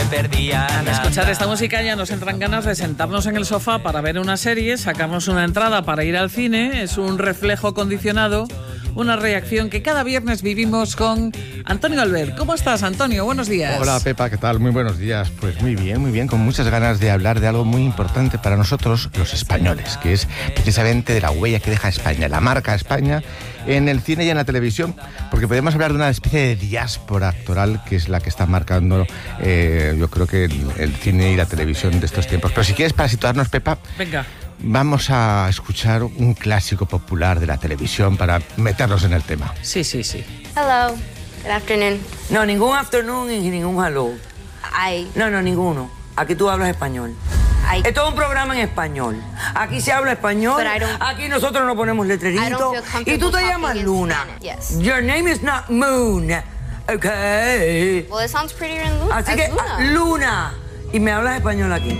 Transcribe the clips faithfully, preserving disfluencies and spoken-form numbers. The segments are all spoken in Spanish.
perdía Al nada. escuchar esta música ya nos entran ganas de sentarnos en el sofá para ver una serie, sacarnos una entrada para ir al cine. Es un reflejo condicionado, una reacción que cada viernes vivimos con Antonio Albert. ¿Cómo estás, Antonio? Buenos días. Hola, Pepa, ¿qué tal? Muy buenos días. Pues muy bien, muy bien, con muchas ganas de hablar de algo muy importante para nosotros, los españoles, que es precisamente de la huella que deja España, la marca España en el cine y en la televisión, porque podemos hablar de una especie de diáspora actoral que es la que está marcando, eh, yo creo que el, el cine y la televisión de estos tiempos. Pero si quieres, para situarnos, Pepa, venga, vamos a escuchar un clásico popular de la televisión para meternos en el tema. Sí, sí, sí. Hello. Good afternoon. No, ningún afternoon y ningún hello. I... No, no, ninguno. Aquí tú hablas español. I... Esto es un programa en español. Aquí se habla español. But I don't- Aquí nosotros no ponemos I letreritos. don't feel comfortable Y tú te talking llamas in Luna. Spanish, yes. Your name is not Moon. Okay. Well, it sounds prettier in Luna. Así as que, Luna. ah, Luna. Y me hablas español aquí.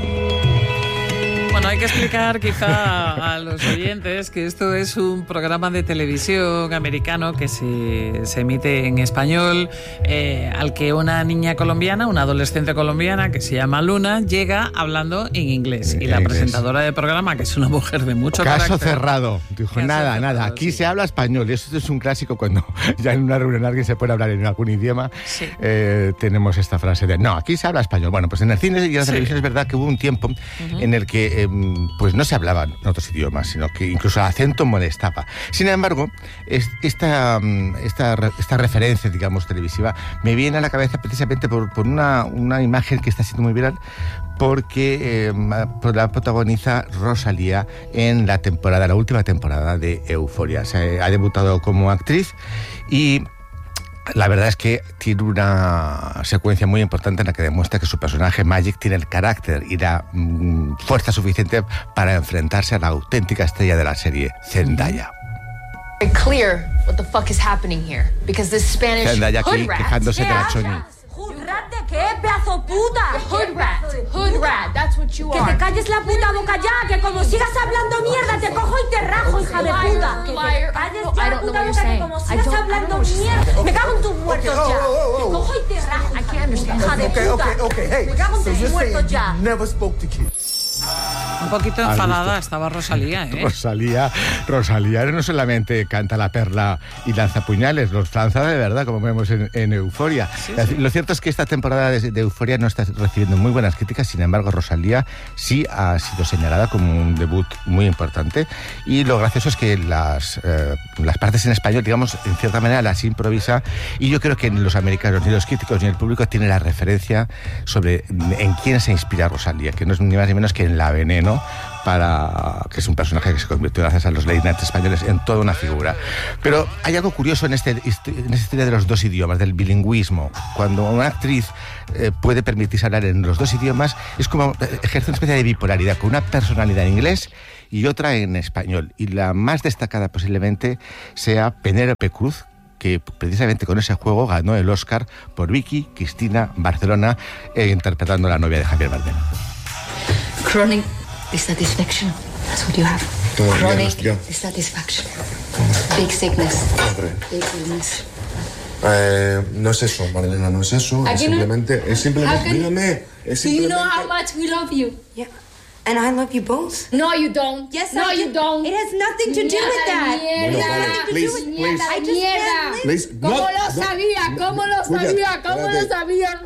Bueno, hay que explicar quizá a los oyentes que esto es un programa de televisión americano que se, se emite en español, eh, al que una niña colombiana, una adolescente colombiana que se llama Luna, llega hablando en inglés. Y la En inglés. presentadora del programa, que es una mujer de mucho Caso carácter... cerrado. Dijo, Caso nada, cerrado, nada, aquí sí. se habla español. Y esto es un clásico cuando ya en una reunión alguien se puede hablar en algún idioma. Sí. eh, tenemos esta frase de, no, aquí se habla español. Bueno, pues en el cine y en la Sí. televisión es verdad que hubo un tiempo uh-huh. en el que eh, pues no se hablaban otros idiomas, sino que incluso el acento molestaba. Sin embargo, es, esta, esta, esta referencia, digamos, televisiva, me viene a la cabeza precisamente por, por una, una imagen que está siendo muy viral, porque eh, la protagoniza Rosalía en la temporada, la última temporada de Euphoria. O sea, ha debutado como actriz y la verdad es que tiene una secuencia muy importante en la que demuestra que su personaje Magic tiene el carácter y la mm, fuerza suficiente para enfrentarse a la auténtica estrella de la serie, Zendaya. Very clear what the fuck is happening here because this Spanish Zendaya aquí hood rat. quejándose de la Choni. ¿Hood rat de qué, pedazo puta? Hood rat. Hood rat. That's what you Que are. te calles la puta boca ya, que como sigas hablando mierda te cojo y te rajo, hija de puta. Que te Liar. calles No, I ya la don't know puta what you're boca, que saying. como I sigas don't- I hablando don't know what you're mierda. saying. Me cago en tus muertos Okay, ya. oh, oh, oh, oh. Te cojo y te rajo, I can't understand. hija de Okay, puta. okay, okay. Hey, Me cago en so tus you're saying muertos ya. you never spoke to kids? Un poquito ¿Has enfadada visto? estaba Rosalía, ¿eh? Rosalía, Rosalía no solamente canta la perla y lanza puñales, los lanza de verdad, como vemos en, en Euphoria. Sí, Sí, sí. Lo cierto es que esta temporada de, de Euphoria no está recibiendo muy buenas críticas, sin embargo Rosalía sí ha sido señalada como un debut muy importante y lo gracioso es que las, eh, las partes en español, digamos, en cierta manera las improvisa y yo creo que ni los americanos, ni los críticos, ni el público tienen la referencia sobre en quién se inspira Rosalía, que no es ni más ni menos que en La Veneno, para que es un personaje que se convirtió gracias a los late nights españoles en toda una figura. Pero hay algo curioso en, este, en esta historia de los dos idiomas, del bilingüismo. Cuando una actriz eh, puede permitirse hablar en los dos idiomas, es como ejerce una especie de bipolaridad, con una personalidad en inglés y otra en español. Y la más destacada posiblemente sea Penélope Cruz, que precisamente con ese juego ganó el Oscar por Vicky Cristina Barcelona, eh, interpretando a la novia de Javier Bardem. Chronic dissatisfaction. That's what you have. Todavía no Chronic es yo. dissatisfaction. Big sickness. Hombre, Big illness. eh, no es eso, Marilena, no es eso. Es Aquí no- simplemente, es simplemente, How can- mírame, es Do you simplemente... know how much we love you? Yeah. And I love you both. No, you don't. Yes, no, I you do. don't. It has nothing to do with that. Bueno, vale, please, please. Mierda, I just mierda. can't Please, ¿Cómo no, lo no, sabía? ¿Cómo lo Julia, sabía? ¿Cómo lo espérate. sabía?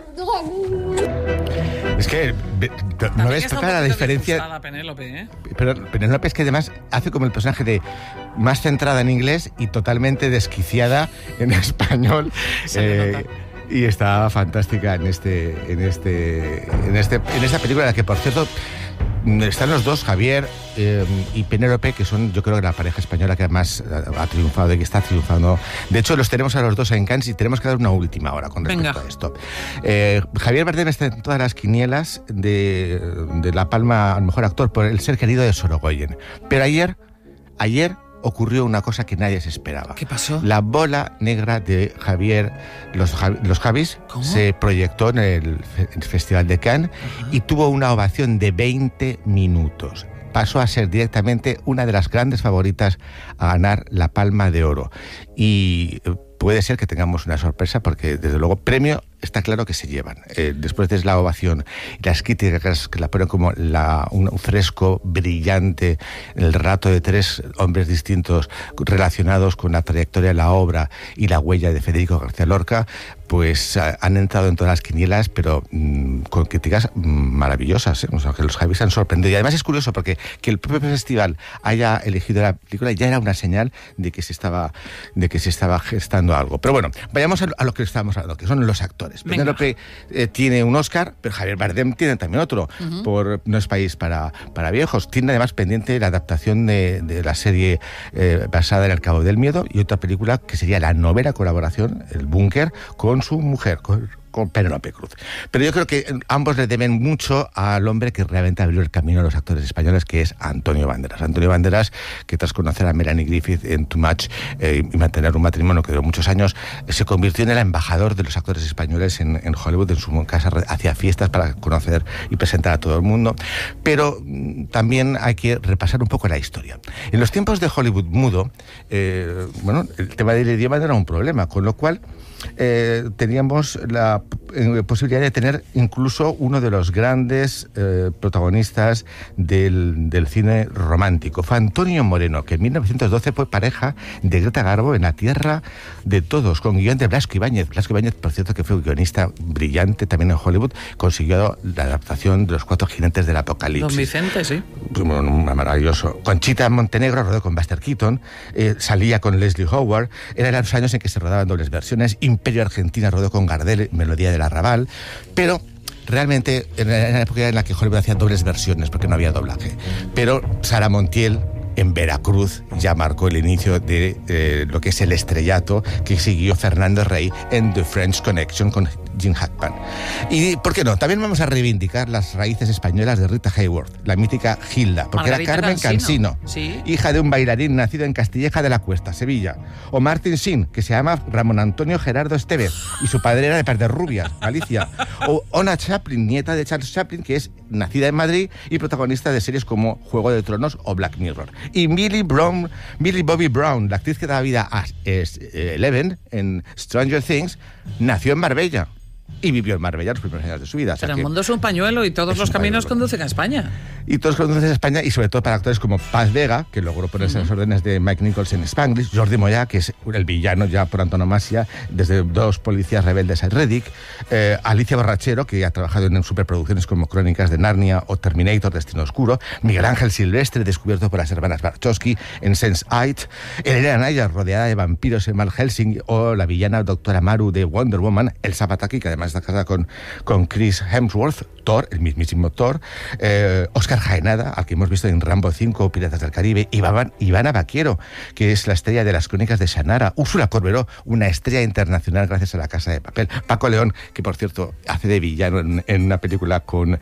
Es que ve- no También ves está un clara la poquito diferencia. disgustada Penélope, ¿eh? Pero Penélope es que además hace como el personaje de más centrada en inglés y totalmente desquiciada en español. Se le Eh, nota. y está fantástica en este, en este, en este, en esta película, en la que por cierto están los dos, Javier eh, y Penélope, que son, yo creo, que la pareja española que más ha triunfado y que está triunfando. De hecho, los tenemos a los dos en Cannes y tenemos que dar una última hora con respecto Venga. a esto. Eh, Javier Bardem está en todas las quinielas de, de la palma al mejor actor por El ser querido de Sorogoyen. Pero ayer, ayer ocurrió una cosa que nadie se esperaba. ¿Qué pasó? La bola negra de Javier, los, Jav- los Javis, ¿Cómo? se proyectó en el, fe- el Festival de Cannes y tuvo una ovación de veinte minutos. Pasó a ser directamente una de las grandes favoritas a ganar la Palma de Oro. Y eh, puede ser que tengamos una sorpresa porque, desde luego, premio está claro que se llevan. Eh, después de la ovación y las críticas que la ponen como la, un fresco brillante, el relato de tres hombres distintos relacionados con la trayectoria de la obra y la huella de Federico García Lorca, pues han entrado en todas las quinielas, pero mmm, con críticas maravillosas, ¿eh? O sea, que los Javis se han sorprendido. Y además es curioso porque que el propio festival haya elegido la película ya era una señal de que se estaba, de que se estaba gestando algo. Pero bueno, vayamos a lo, a lo que estamos hablando, que son los actores. Penélope eh, tiene un Oscar, pero Javier Bardem tiene también otro, uh-huh. por No es país para, para viejos. Tiene además pendiente la adaptación de, de la serie eh, basada en El Cabo del Miedo y otra película que sería la novena colaboración, El Búnker, con su mujer, con, con Penélope Cruz. Pero yo creo que ambos le deben mucho al hombre que realmente abrió el camino a los actores españoles, que es Antonio Banderas. Antonio Banderas, que tras conocer a Melanie Griffith en Too Much eh, y mantener un matrimonio que duró muchos años, eh, se convirtió en el embajador de los actores españoles en, en Hollywood. En su casa hacía fiestas para conocer y presentar a todo el mundo. Pero mm, también hay que repasar un poco la historia. En los tiempos de Hollywood mudo, eh, bueno, el tema del idioma no era un problema, con lo cual Eh, teníamos la eh, posibilidad de tener incluso uno de los grandes eh, protagonistas del, del cine romántico. Fue Antonio Moreno, que en mil novecientos doce fue pareja de Greta Garbo en La Tierra de Todos, con guión de Blasco Ibáñez. Blasco Ibáñez, por cierto, que fue un guionista brillante también en Hollywood, consiguió la adaptación de Los Cuatro Jinetes del Apocalipsis. Don Vicente, sí. Bueno, maravilloso. Conchita Montenegro rodó con Buster Keaton, eh, salía con Leslie Howard, eran los años en que se rodaban dobles versiones. Imperio Argentina rodó con Gardel, Melodía del Arrabal, pero realmente era la época en la que Hollywood hacía dobles versiones porque no había doblaje. Pero Sara Montiel en Veracruz ya marcó el inicio de eh, lo que es el estrellato que siguió Fernando Rey en The French Connection con Jim Hackman. Y, ¿por qué no? También vamos a reivindicar las raíces españolas de Rita Hayworth, la mítica Gilda, porque Margarita era Carmen Cansino, Cansino ¿sí? hija de un bailarín nacido en Castilleja de la Cuesta, Sevilla. O Martin Sheen, que se llama Ramón Antonio Gerardo Estevez, y su padre era de Perderrubias, Galicia. O Ona Chaplin, nieta de Charles Chaplin, que es nacida en Madrid y protagonista de series como Juego de Tronos o Black Mirror. Y Millie Brown, Millie Bobby Brown, la actriz que da vida a Eleven en Stranger Things, nació en Marbella y vivió en Marbella los primeros años de su vida. O sea, pero el mundo es un pañuelo y todos los caminos pañuelo. conducen a España. Y todos conducen a España, y sobre todo para actores como Paz Vega, que logró ponerse uh-huh. en las órdenes de Mike Nichols en Spanglish, Jordi Moya, que es el villano ya por antonomasia, desde Dos policías rebeldes a Reddick, eh, Alicia Borrachero, que ha trabajado en superproducciones como Crónicas de Narnia o Terminator, Destino Oscuro, Miguel Ángel Silvestre, descubierto por las hermanas Wachowski en sense eight, Elena Naya, rodeada de vampiros en Van Helsing, o la villana Doctora Maru de Wonder Woman, Elsa Pataki, que además está casada con, con Chris Hemsworth, Thor, el mismísimo Thor, eh, Oscar Jaenada, al que hemos visto en Rambo cinco, Piratas del Caribe, Iván, Ivana Baquiero, que es la estrella de las Crónicas de Shannara, Úrsula Corberó, una estrella internacional gracias a La Casa de Papel, Paco León, que por cierto hace de villano en, en una película con...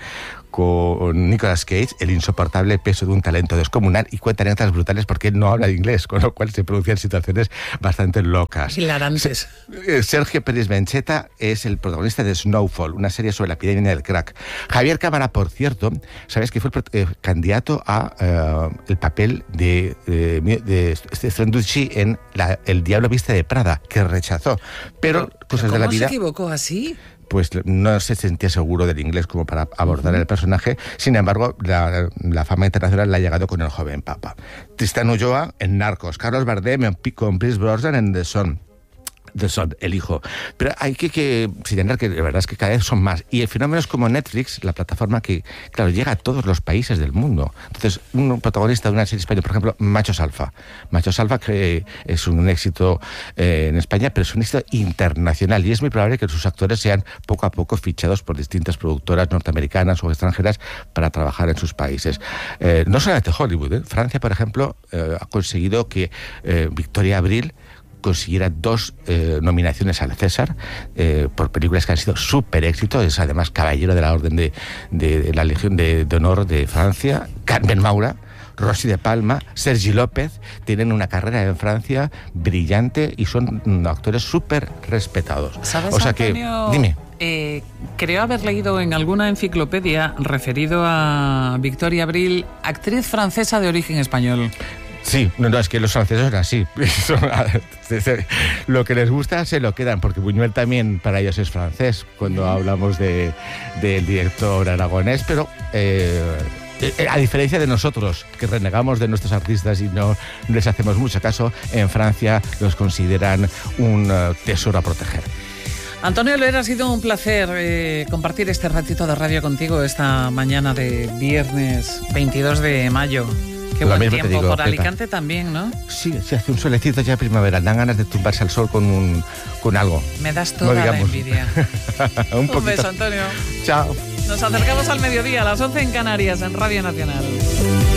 con Nicolas Cage, el insoportable peso de un talento descomunal, y cuenta anécdotas brutales porque él no habla inglés, con lo cual se producen situaciones bastante locas. Hilarantes. Sergio Pérez Bencheta es el protagonista de Snowfall, una serie sobre la epidemia del crack. Javier Cámara, por cierto, sabes que fue el eh, candidato a eh, el papel de, eh, de Stefan en la, El Diablo Viste de Prada, que rechazó. Pero, pero cosas ¿cómo de la vida. se equivocó así? Pues no se sentía seguro del inglés como para abordar uh-huh. el personaje. Sin embargo, la, la fama internacional le ha llegado con El joven papa. Tristán Ulloa en Narcos, Carlos Bardem con Pierce Brosnan en The Son. The Son, el hijo. Pero hay que, que señalar que la verdad es que cada vez son más. Y el fenómeno es como Netflix, la plataforma que, claro, llega a todos los países del mundo. Entonces, un protagonista de una serie española, por ejemplo, Machos Alfa. Machos Alfa, que es un éxito eh, en España, pero es un éxito internacional. Y es muy probable que sus actores sean poco a poco fichados por distintas productoras norteamericanas o extranjeras para trabajar en sus países. Eh, no solamente Hollywood, ¿eh? Francia, por ejemplo, eh, ha conseguido que eh, Victoria Abril consiguiera dos eh, nominaciones al César eh, por películas que han sido súper éxitos. Es además caballero de la Orden de, de, de la Legión de, de Honor de Francia. Carmen Maura, Rosy de Palma, Sergi López tienen una carrera en Francia brillante y son actores súper respetados. ¿Sabes, o sea Antonio? que, dime. Eh, creo haber leído en alguna enciclopedia referido a Victoria Abril, actriz francesa de origen español. Sí, no, no, es que los franceses son así. Lo que les gusta se lo quedan, porque Buñuel también para ellos es francés, cuando hablamos de, del director aragonés, pero eh, a diferencia de nosotros, que renegamos de nuestros artistas y no les hacemos mucho caso, en Francia los consideran un uh, tesoro a proteger. Antonio Loera, ha sido un placer eh, compartir este ratito de radio contigo esta mañana de viernes veintidós de mayo. Qué Lo buen mismo tiempo. te digo, Por Pepa. Alicante también, ¿no? Sí, se hace un solecito ya primavera. Dan ganas de tumbarse al sol con, un, con algo. Me das toda No la digamos. envidia. un Un poquito. beso, Antonio. Chao. Nos acercamos al mediodía, a las once en Canarias, en Radio Nacional.